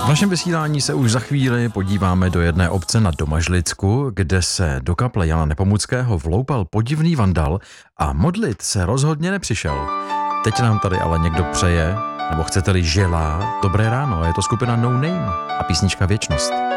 V našem vysílání se už za chvíli podíváme do jedné obce na Domažlicku, kde se do kaple Jana Nepomuckého vloupal podivný vandal a modlit se rozhodně nepřišel. Teď nám tady ale někdo přeje, nebo chcete-li želá, dobré ráno, je to skupina No Name a písnička Věčnost.